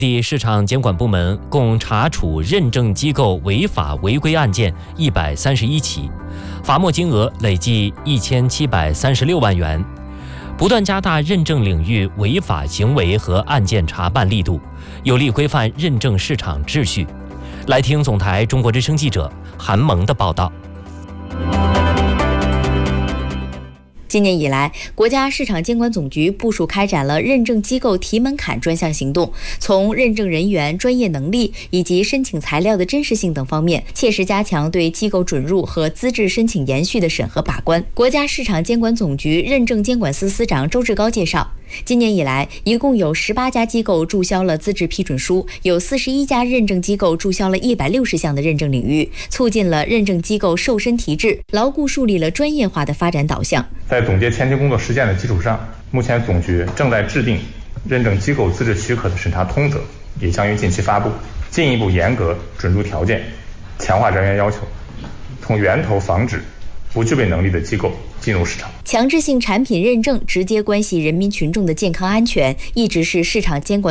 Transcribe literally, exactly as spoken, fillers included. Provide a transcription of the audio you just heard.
地市场监管部门共查处认证机构违法违规案件一百三十一起，罚没金额累计一千七百三十六万元，不断加大认证领域违法行为和案件查办力度，有力规范认证市场秩序。来听总台中国之声记者韩萌的报道。 今年以来，国家市场监管总局部署开展了认证机构提门槛专项行动，从认证人员专业能力以及申请材料的真实性等方面，切实加强对机构准入和资质申请延续的审核把关。国家市场监管总局认证监管司司长周志高介绍，今年以来，一共有十八家机构注销了资质批准书，有四十一家认证机构注销了一百六十项的认证领域，促进了认证机构瘦身提质，牢固树立了专业化的发展导向。 在总结前期工作实践的基础上，目前总局正在制定认证机构资质许可的审查通则，也将于近期发布，进一步严格准入条件，强化人员要求，从源头防止不具备能力的机构进入市场。 强制性产品认证直接关系人民群众的健康安全，一直是市场监管